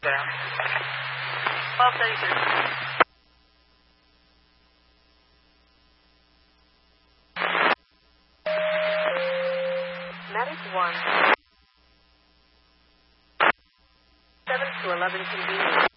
down. 1233. Medic 1. 7 to 11 convenient.